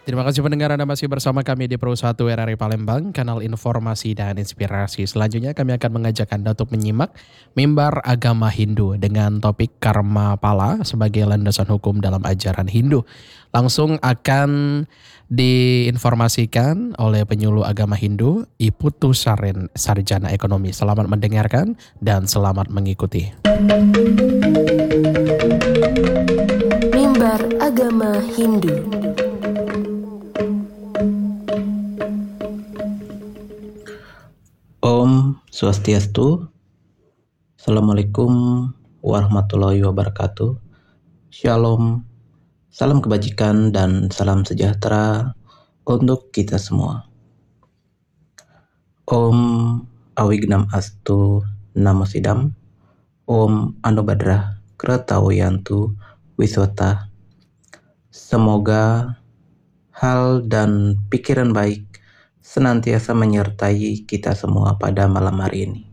Terima kasih pendengar Anda masih bersama kami di Pro 1 RRI Palembang, kanal informasi dan inspirasi. Selanjutnya kami akan mengajak Anda untuk menyimak mimbar agama Hindu dengan topik karma pala sebagai landasan hukum dalam ajaran Hindu. Langsung akan diinformasikan oleh penyuluh agama Hindu, Iputu Saren, Sarjana Ekonomi. Selamat mendengarkan dan selamat mengikuti. Mimbar agama Hindu. Om Swastiastu. Assalamualaikum warahmatullahi wabarakatuh. Shalom. Salam kebajikan dan salam sejahtera untuk kita semua. Om Awignam Astu Namo Sidam. Om Anubadrah Kretawiyantu Wiswata. Semoga hal dan pikiran baik senantiasa menyertai kita semua pada malam hari ini.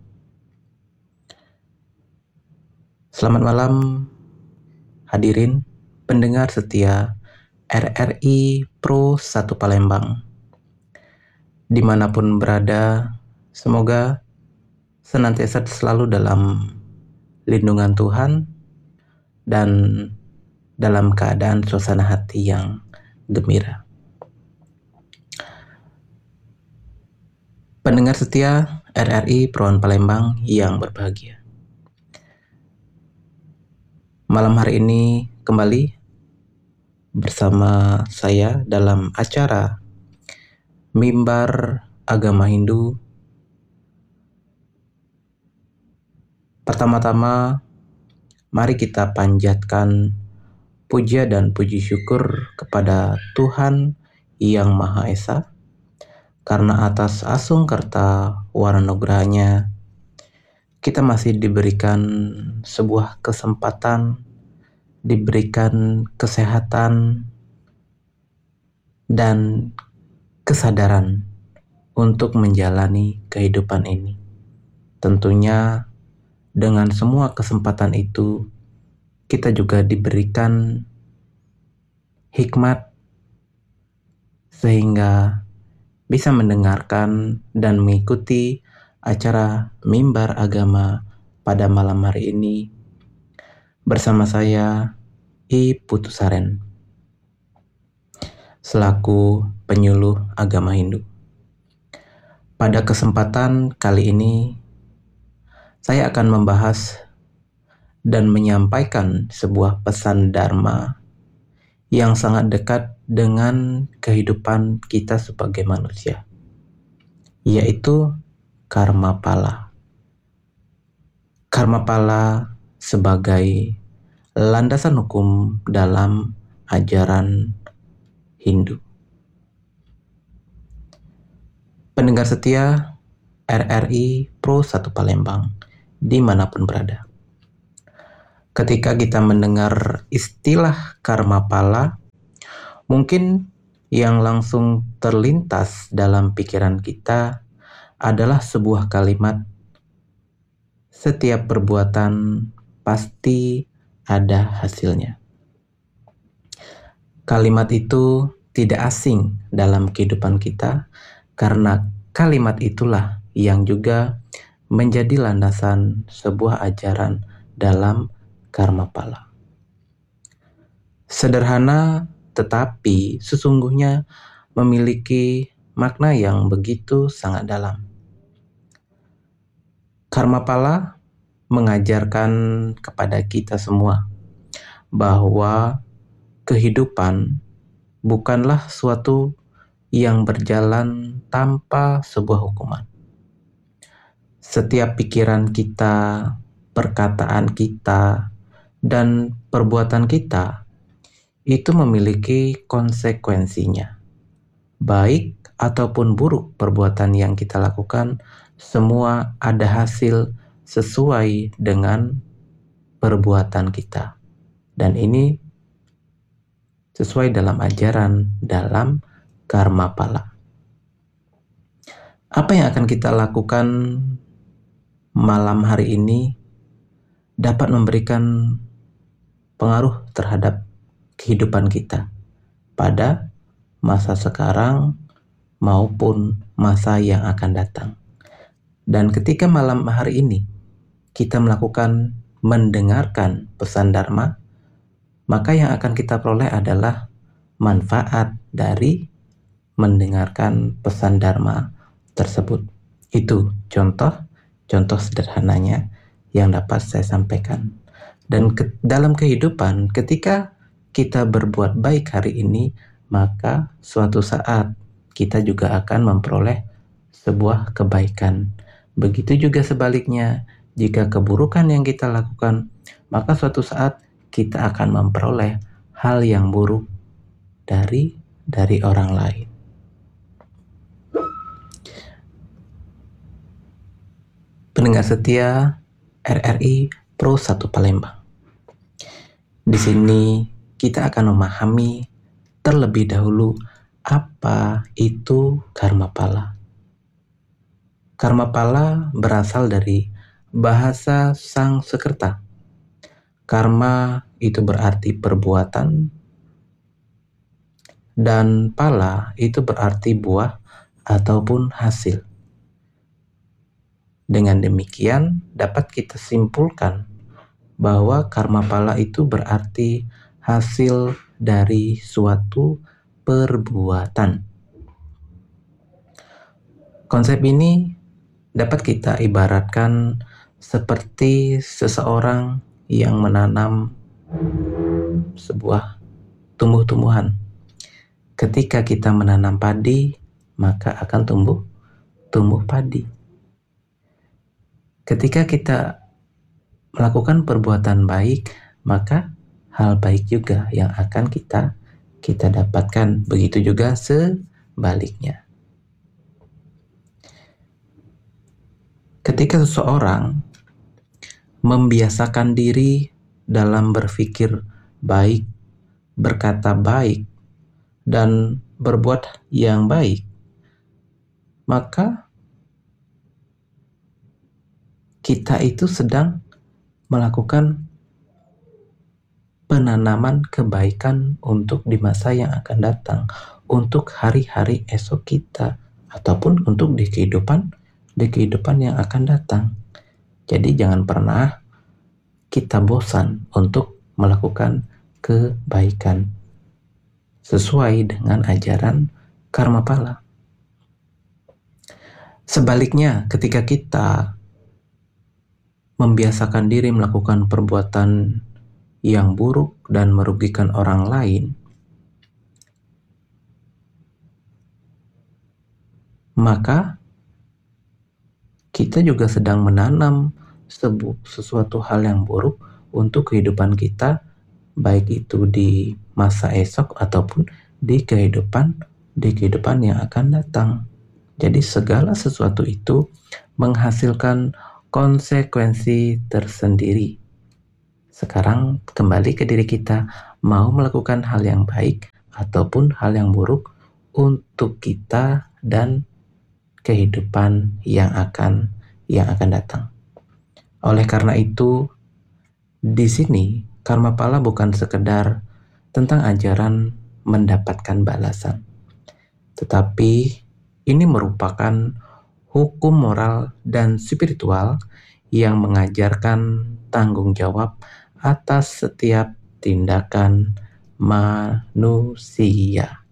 Selamat malam hadirin pendengar setia RRI Pro 1 Palembang. Dimanapun berada, semoga senantiasa selalu dalam lindungan Tuhan dan dalam keadaan suasana hati yang gembira. Pendengar setia RRI Pro 1 Palembang yang berbahagia. Malam hari ini kembali bersama saya dalam acara Mimbar Agama Hindu. Pertama-tama, mari kita panjatkan puja dan puji syukur kepada Tuhan Yang Maha Esa, karena atas asungkerta waranugrahanya kita masih diberikan sebuah kesempatan, diberikan kesehatan dan kesadaran untuk menjalani kehidupan ini. Tentunya dengan semua kesempatan itu kita juga diberikan hikmat sehingga bisa mendengarkan dan mengikuti acara Mimbar Agama pada malam hari ini bersama saya Iputu Saren selaku penyuluh agama Hindu. Pada kesempatan kali ini saya akan membahas dan menyampaikan sebuah pesan Dharma yang sangat dekat dengan kehidupan kita sebagai manusia, yaitu karma pala. Karma pala sebagai landasan hukum dalam ajaran Hindu. Pendengar setia RRI Pro 1 Palembang dimanapun berada. Ketika kita mendengar istilah karma pala, mungkin yang langsung terlintas dalam pikiran kita adalah sebuah kalimat, setiap perbuatan pasti ada hasilnya. Kalimat itu tidak asing dalam kehidupan kita, karena kalimat itulah yang juga menjadi landasan sebuah ajaran dalam karma pala. Sederhana tetapi sesungguhnya memiliki makna yang begitu sangat dalam. Karma pala mengajarkan kepada kita semua bahwa kehidupan bukanlah suatu yang berjalan tanpa sebuah hukuman. Setiap pikiran kita, perkataan kita, dan perbuatan kita itu memiliki konsekuensinya. Baik ataupun buruk perbuatan yang kita lakukan, semua ada hasil sesuai dengan perbuatan kita. Dan ini sesuai dalam ajaran dalam karma pala. Apa yang akan kita lakukan malam hari ini dapat memberikan pengaruh terhadap kehidupan kita pada masa sekarang maupun masa yang akan datang. Dan ketika malam hari ini kita melakukan mendengarkan pesan Dharma, maka yang akan kita peroleh adalah manfaat dari mendengarkan pesan Dharma tersebut. Itu contoh sederhananya yang dapat saya sampaikan. Dan dalam kehidupan, ketika kita berbuat baik hari ini, maka suatu saat kita juga akan memperoleh sebuah kebaikan. Begitu juga sebaliknya, jika keburukan yang kita lakukan, maka suatu saat kita akan memperoleh hal yang buruk dari orang lain. Pendengar setia RRI Pro 1 Palembang. Di sini kita akan memahami terlebih dahulu apa itu karma pala. Karma pala berasal dari bahasa Sanskerta. Karma itu berarti perbuatan dan pala itu berarti buah ataupun hasil. Dengan demikian dapat kita simpulkan bahwa karma pala itu berarti hasil dari suatu perbuatan. Konsep ini dapat kita ibaratkan seperti seseorang yang menanam sebuah tumbuh-tumbuhan. Ketika kita menanam padi, maka akan tumbuh padi. Ketika kita melakukan perbuatan baik, maka hal baik juga yang akan kita dapatkan. Begitu juga sebaliknya. Ketika seseorang membiasakan diri dalam berpikir baik, berkata baik, dan berbuat yang baik, maka kita itu sedang melakukan penanaman kebaikan untuk di masa yang akan datang, untuk hari-hari esok kita, ataupun untuk di kehidupan yang akan datang. Jadi jangan pernah kita bosan untuk melakukan kebaikan sesuai dengan ajaran karma pala. Sebaliknya, ketika kita membiasakan diri melakukan perbuatan yang buruk dan merugikan orang lain, maka kita juga sedang menanam sesuatu hal yang buruk untuk kehidupan kita, baik itu di masa esok ataupun di kehidupan yang akan datang. Jadi segala sesuatu itu menghasilkan konsekuensi tersendiri. Sekarang kembali ke diri kita, mau melakukan hal yang baik ataupun hal yang buruk untuk kita dan kehidupan yang akan datang. Oleh karena itu, di sini karma pala bukan sekedar tentang ajaran mendapatkan balasan, tetapi ini merupakan hukum moral dan spiritual yang mengajarkan tanggung jawab atas setiap tindakan manusia.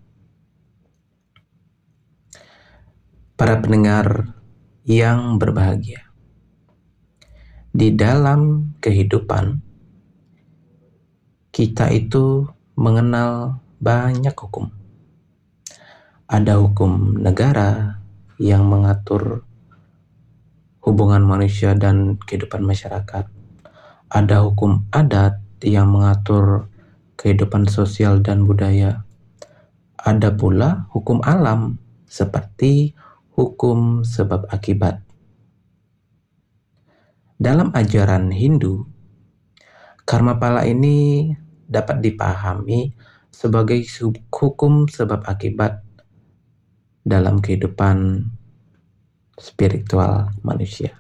Para pendengar yang berbahagia, di dalam kehidupan kita itu mengenal banyak hukum. Ada hukum negara yang mengatur hubungan manusia dan kehidupan masyarakat. Ada hukum adat yang mengatur kehidupan sosial dan budaya. Ada pula hukum alam seperti hukum sebab akibat. Dalam ajaran Hindu, karma pala ini dapat dipahami sebagai hukum sebab akibat dalam kehidupan spiritual manusia.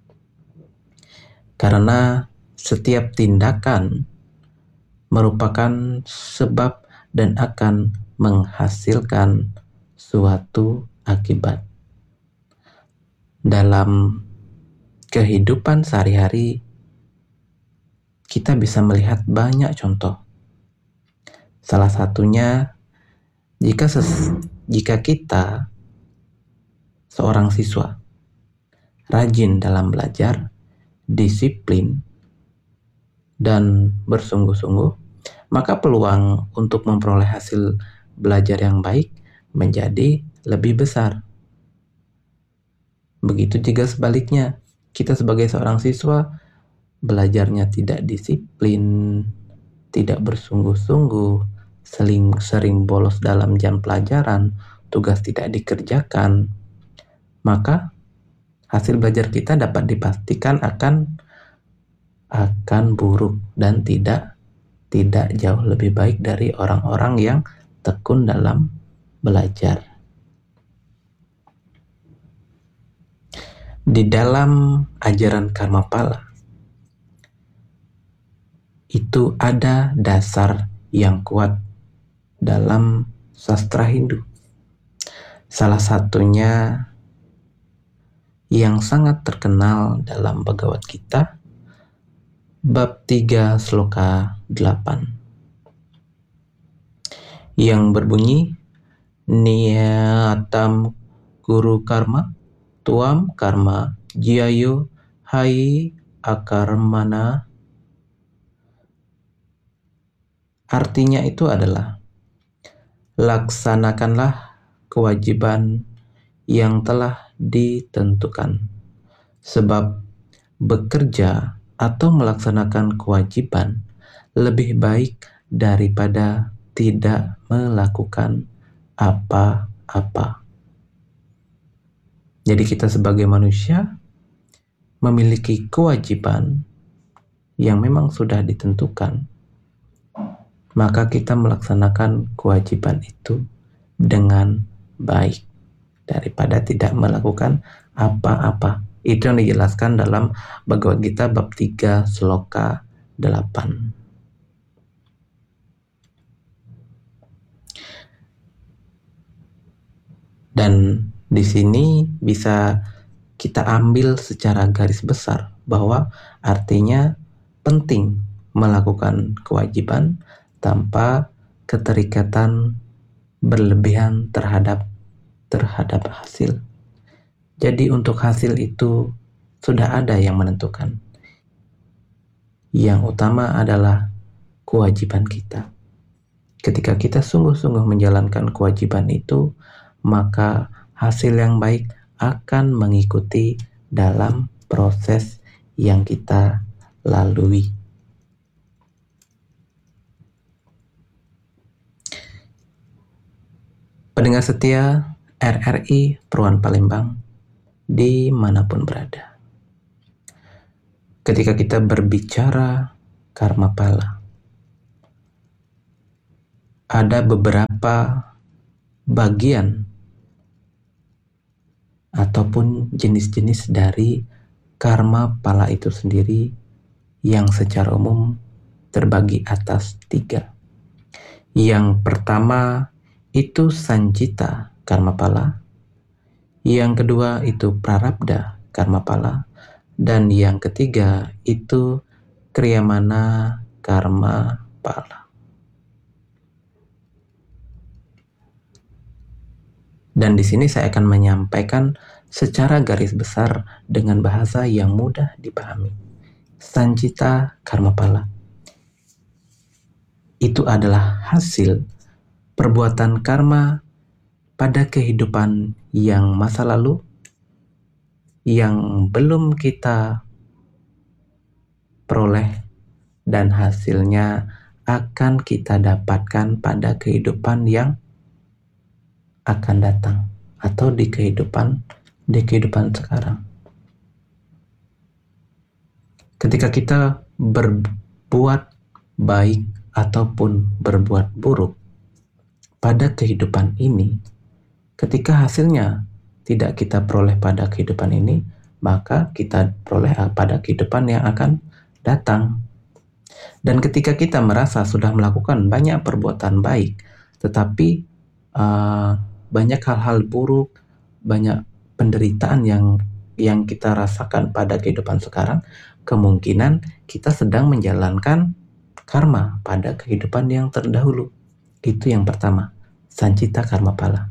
Karena setiap tindakan merupakan sebab dan akan menghasilkan suatu akibat. Dalam kehidupan sehari-hari, kita bisa melihat banyak contoh. Salah satunya, jika kita seorang siswa rajin dalam belajar, disiplin, dan bersungguh-sungguh, maka peluang untuk memperoleh hasil belajar yang baik menjadi lebih besar. Begitu juga sebaliknya, kita sebagai seorang siswa belajarnya tidak disiplin, tidak bersungguh-sungguh, sering bolos dalam jam pelajaran, tugas tidak dikerjakan, maka hasil belajar kita dapat dipastikan akan buruk dan tidak jauh lebih baik dari orang-orang yang tekun dalam belajar. Di dalam ajaran karma pala itu ada dasar yang kuat dalam sastra Hindu. Salah satunya yang sangat terkenal dalam Bhagavad Gita bab 3 sloka 8 yang berbunyi Niyatam guru karma tuam karma jiayo hai akarmana. Artinya itu adalah laksanakanlah kewajiban yang telah ditentukan, sebab bekerja atau melaksanakan kewajiban lebih baik daripada tidak melakukan apa-apa. Jadi kita sebagai manusia memiliki kewajiban yang memang sudah ditentukan, maka kita melaksanakan kewajiban itu dengan baik daripada tidak melakukan apa-apa. Itu yang dijelaskan dalam Bhagavad Gita bab 3 sloka 8. Dan di sini bisa kita ambil secara garis besar bahwa artinya penting melakukan kewajiban tanpa keterikatan berlebihan terhadap hasil. Jadi untuk hasil itu sudah ada yang menentukan. Yang utama adalah kewajiban kita. Ketika kita sungguh-sungguh menjalankan kewajiban itu, maka hasil yang baik akan mengikuti dalam proses yang kita lalui. Pendengar setia RRI Peruan Palembang dimanapun berada. Ketika kita berbicara karma pala, ada beberapa bagian ataupun jenis-jenis dari karma pala itu sendiri yang secara umum terbagi atas 3. Yang pertama itu sanjita karma pala, yang kedua itu prarabdha karma pala, dan yang ketiga itu kriyamana karma pala. Dan di sini saya akan menyampaikan secara garis besar dengan bahasa yang mudah dipahami. Sanjita karma pala itu adalah hasil perbuatan karma pada kehidupan yang masa lalu yang belum kita peroleh dan hasilnya akan kita dapatkan pada kehidupan yang akan datang atau di kehidupan sekarang. Ketika kita berbuat baik ataupun berbuat buruk pada kehidupan ini, ketika hasilnya tidak kita peroleh pada kehidupan ini, maka kita peroleh pada kehidupan yang akan datang. Dan ketika kita merasa sudah melakukan banyak perbuatan baik tetapi banyak hal-hal buruk, banyak penderitaan yang kita rasakan pada kehidupan sekarang, kemungkinan kita sedang menjalankan karma pada kehidupan yang terdahulu. Itu yang pertama, sancita karma pala.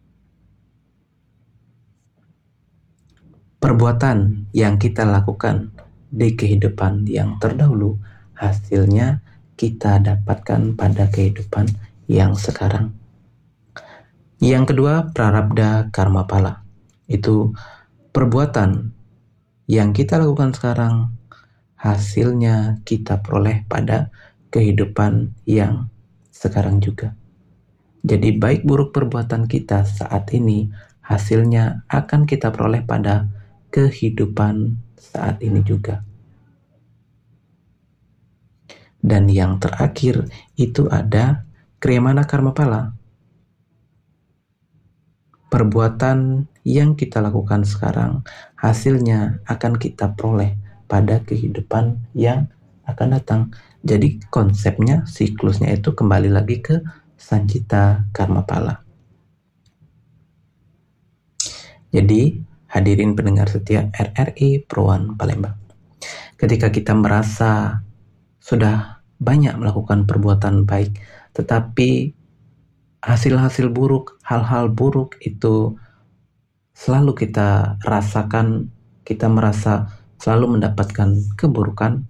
Perbuatan yang kita lakukan di kehidupan yang terdahulu, hasilnya kita dapatkan pada kehidupan yang sekarang. Yang kedua, prarabdha karma pala. Itu perbuatan yang kita lakukan sekarang, hasilnya kita peroleh pada kehidupan yang sekarang juga. Jadi baik buruk perbuatan kita saat ini, hasilnya akan kita peroleh pada kehidupan saat ini juga. Dan yang terakhir itu ada kriyamana karma pala. Perbuatan yang kita lakukan sekarang, hasilnya akan kita peroleh pada kehidupan yang akan datang. Jadi konsepnya, siklusnya itu kembali lagi ke sancita karma pala. Jadi hadirin pendengar setia RRI Pro1 Palembang, ketika kita merasa sudah banyak melakukan perbuatan baik, tetapi hasil-hasil buruk, hal-hal buruk itu selalu kita rasakan, kita merasa selalu mendapatkan keburukan,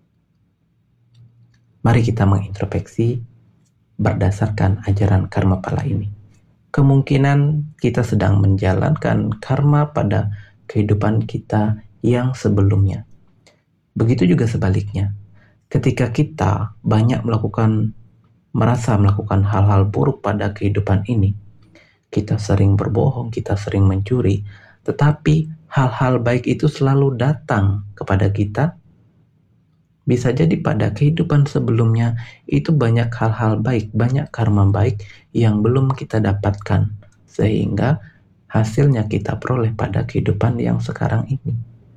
mari kita mengintrospeksi berdasarkan ajaran karma pala ini. Kemungkinan kita sedang menjalankan karma pada kehidupan kita yang sebelumnya. Begitu juga sebaliknya. Ketika kita banyak merasa melakukan hal-hal buruk pada kehidupan ini, kita sering berbohong, kita sering mencuri, tetapi hal-hal baik itu selalu datang kepada kita. Bisa jadi pada kehidupan sebelumnya itu banyak hal-hal baik, banyak karma baik yang belum kita dapatkan, sehingga hasilnya kita peroleh pada kehidupan yang sekarang ini.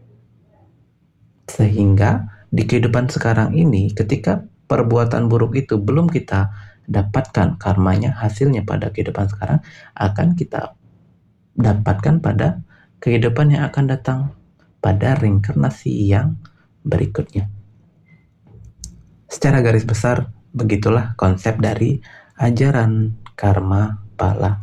Sehingga di kehidupan sekarang ini, ketika perbuatan buruk itu belum kita dapatkan karmanya, hasilnya pada kehidupan sekarang, akan kita dapatkan pada kehidupan yang akan datang, pada reinkarnasi yang berikutnya. Secara garis besar, begitulah konsep dari ajaran karma pala.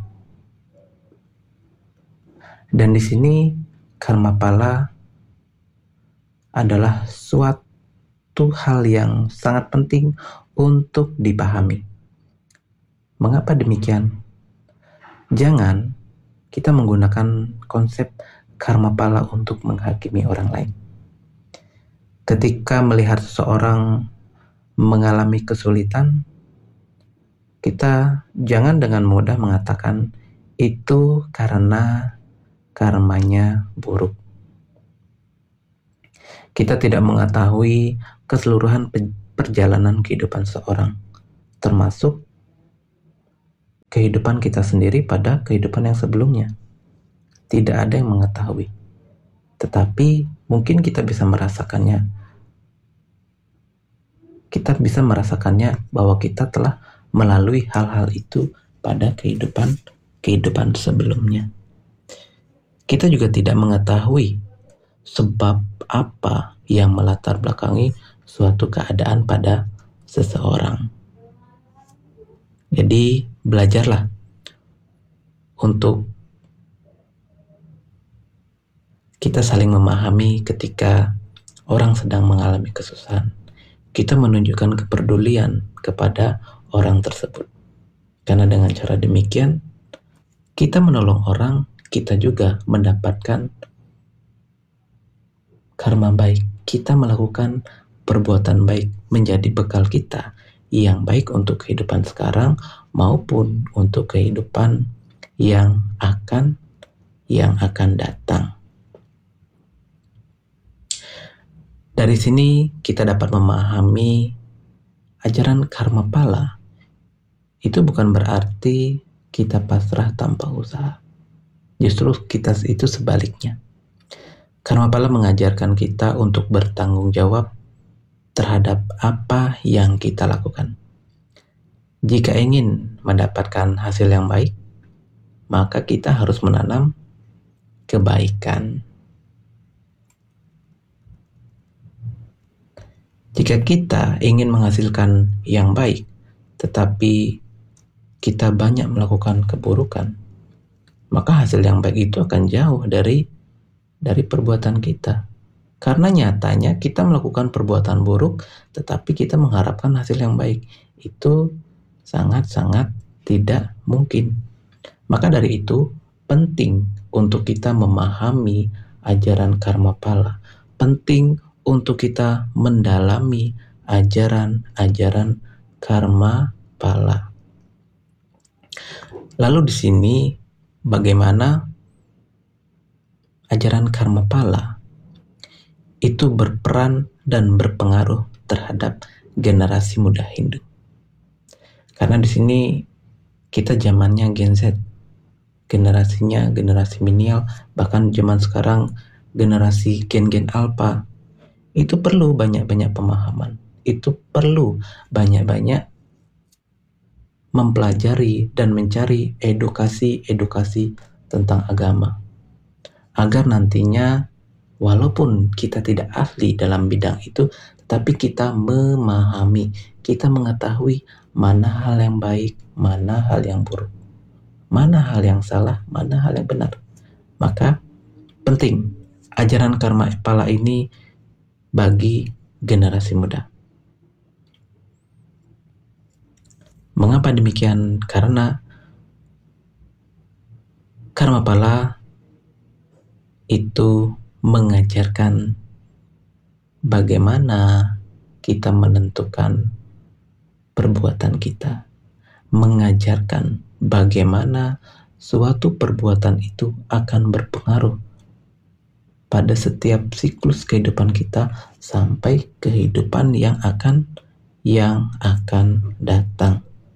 Dan di sini karma pala adalah suatu hal yang sangat penting untuk dipahami. Mengapa demikian? Jangan kita menggunakan konsep karma pala untuk menghakimi orang lain. Ketika melihat seseorang mengalami kesulitan, kita jangan dengan mudah mengatakan itu karena karmanya buruk. Kita tidak mengetahui keseluruhan perjalanan kehidupan seorang, termasuk kehidupan kita sendiri pada kehidupan yang sebelumnya. Tidak ada yang mengetahui. Tetapi mungkin kita bisa merasakannya. Kita bisa merasakannya bahwa kita telah melalui hal-hal itu pada kehidupan sebelumnya. Kita juga tidak mengetahui sebab apa yang melatar belakangi suatu keadaan pada seseorang. Jadi belajarlah untuk kita saling memahami ketika orang sedang mengalami kesusahan. Kita menunjukkan kepedulian kepada orang tersebut. Karena dengan cara demikian, kita menolong orang, kita juga mendapatkan karma baik. Kita melakukan perbuatan baik menjadi bekal kita yang baik untuk kehidupan sekarang maupun untuk kehidupan yang akan datang. Dari sini kita dapat memahami ajaran karma pala. Itu bukan berarti kita pasrah tanpa usaha. Justru kita itu sebaliknya. Karma pala mengajarkan kita untuk bertanggung jawab terhadap apa yang kita lakukan. Jika ingin mendapatkan hasil yang baik, maka kita harus menanam kebaikan. Jika kita ingin menghasilkan yang baik, tetapi kita banyak melakukan keburukan, maka hasil yang baik itu akan jauh dari perbuatan kita. Karena nyatanya kita melakukan perbuatan buruk, tetapi kita mengharapkan hasil yang baik. Itu sangat-sangat tidak mungkin. Maka dari itu, penting untuk kita memahami ajaran karma pala. Penting untuk kita mendalami ajaran-ajaran karma pala. Lalu di sini bagaimana ajaran karma pala itu berperan dan berpengaruh terhadap generasi muda Hindu. Karena di sini kita zamannya Gen Z, generasinya generasi milenial, bahkan zaman sekarang generasi gen alpha. Itu perlu banyak-banyak pemahaman. Itu perlu banyak-banyak mempelajari dan mencari edukasi tentang agama. Agar nantinya walaupun kita tidak ahli dalam bidang itu, tetapi kita memahami, kita mengetahui mana hal yang baik, mana hal yang buruk, mana hal yang salah, mana hal yang benar. Maka penting ajaran karma pala ini bagi generasi muda. Mengapa demikian? Karena karma pala itu mengajarkan bagaimana kita menentukan perbuatan kita, mengajarkan bagaimana suatu perbuatan itu akan berpengaruh pada setiap siklus kehidupan kita sampai kehidupan yang akan datang.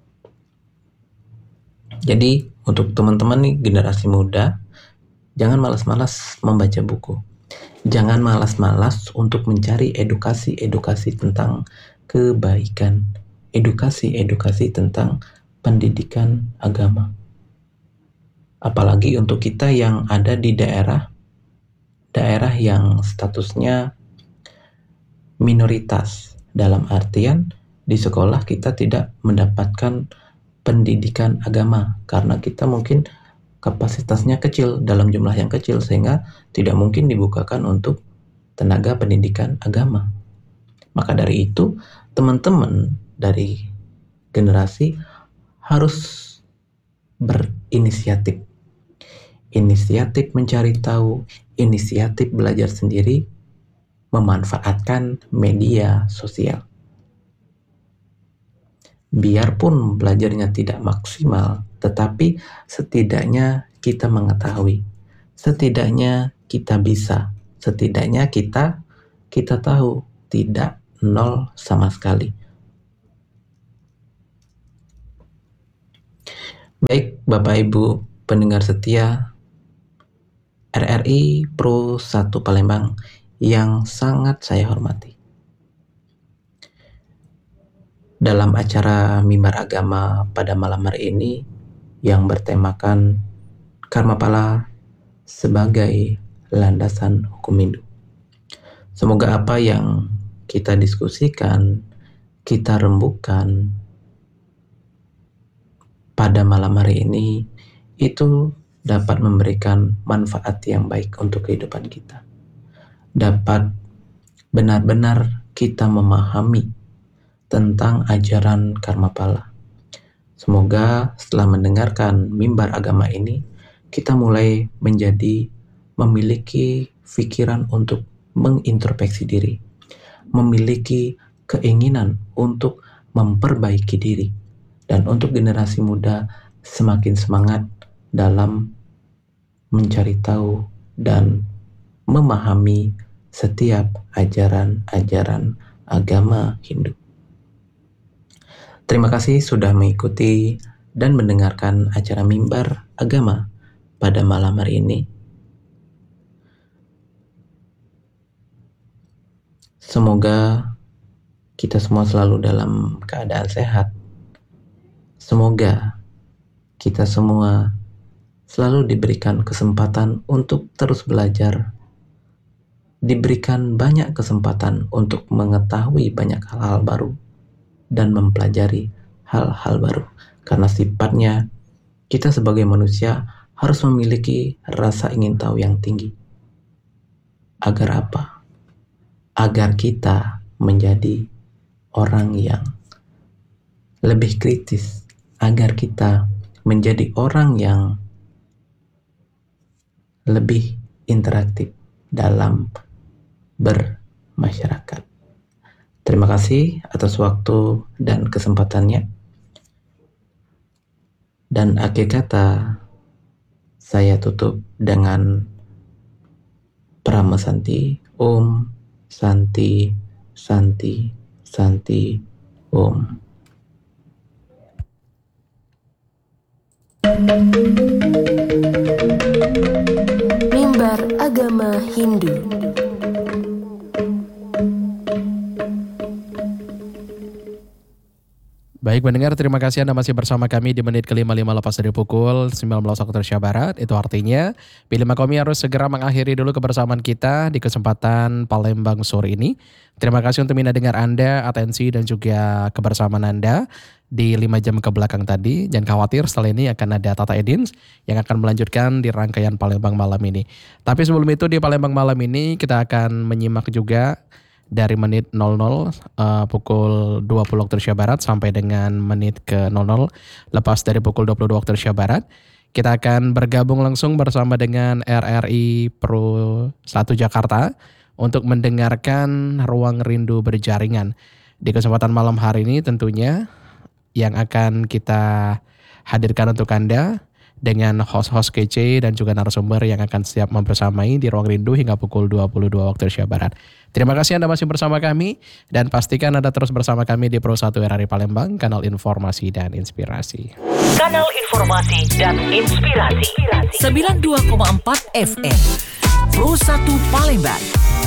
Jadi untuk teman-teman nih generasi muda, jangan malas-malas membaca buku. Jangan malas-malas untuk mencari edukasi tentang kebaikan, edukasi tentang pendidikan agama. Apalagi untuk kita yang ada di daerah yang statusnya minoritas, dalam artian di sekolah kita tidak mendapatkan pendidikan agama karena kita mungkin kapasitasnya kecil, dalam jumlah yang kecil, sehingga tidak mungkin dibukakan untuk tenaga pendidikan agama. Maka dari itu, teman-teman dari generasi harus berinisiatif. Inisiatif mencari tahu, inisiatif belajar sendiri, memanfaatkan media sosial. Biarpun belajarnya tidak maksimal, tetapi setidaknya kita mengetahui, setidaknya kita bisa, setidaknya kita tahu, tidak nol sama sekali. Baik Bapak Ibu pendengar setia RRI Pro 1 Palembang yang sangat saya hormati. Dalam acara Mimbar Agama pada malam hari ini yang bertemakan karma pala sebagai landasan hukum Hindu. Semoga apa yang kita diskusikan, kita rembukan pada malam hari ini itu dapat memberikan manfaat yang baik untuk kehidupan kita. Dapat benar-benar kita memahami tentang ajaran karma pala. Semoga setelah mendengarkan mimbar agama ini, kita mulai menjadi memiliki pikiran untuk mengintrospeksi diri, memiliki keinginan untuk memperbaiki diri, dan untuk generasi muda semakin semangat dalam mencari tahu dan memahami setiap ajaran-ajaran agama Hindu. Terima kasih sudah mengikuti dan mendengarkan acara Mimbar Agama pada malam hari ini. Semoga kita semua selalu dalam keadaan sehat, Semoga kita semua selalu diberikan kesempatan untuk terus belajar, diberikan banyak kesempatan untuk mengetahui banyak hal-hal baru dan mempelajari hal-hal baru. Karena sifatnya kita sebagai manusia harus memiliki rasa ingin tahu yang tinggi. Agar apa? Agar kita menjadi orang yang lebih kritis, agar kita menjadi orang yang lebih interaktif dalam bermasyarakat. Terima kasih atas waktu dan kesempatannya. Dan akhir kata, saya tutup dengan Prama Santi, Om Santi, Santi, Santi, Om. Mimbar Agama Hindu. Baik pendengar, terima kasih Anda masih bersama kami di menit ke-55 lepas dari pukul 19 waktu Indonesia Barat. Itu artinya Pilima kami harus segera mengakhiri dulu kebersamaan kita di kesempatan Palembang sore ini. Terima kasih untuk mendengar Anda, atensi dan juga kebersamaan Anda di 5 jam ke belakang tadi. Jangan khawatir, setelah ini akan ada Tata Edins yang akan melanjutkan di rangkaian Palembang malam ini. Tapi sebelum itu di Palembang malam ini kita akan menyimak juga dari menit 00 pukul 20 waktu Indonesia Barat sampai dengan menit ke 00 lepas dari pukul 22 waktu Indonesia Barat. Kita akan bergabung langsung bersama dengan RRI Pro 1 Jakarta untuk mendengarkan Ruang Rindu Berjaringan. Di kesempatan malam hari ini tentunya yang akan kita hadirkan untuk Anda dengan host-host kece dan juga narasumber yang akan siap membersamai di Ruang Rindu hingga pukul 22 waktu Indonesia Barat. Terima kasih Anda masih bersama kami dan pastikan Anda terus bersama kami di Pro 1 RRI Palembang, kanal informasi dan inspirasi. Kanal informasi dan inspirasi 92,4 FM Pro 1 Palembang.